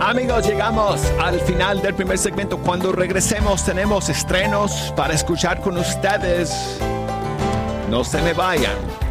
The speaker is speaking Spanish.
Amigos, llegamos al final del primer segmento. Cuando regresemos tenemos estrenos para escuchar con ustedes. No se me vayan.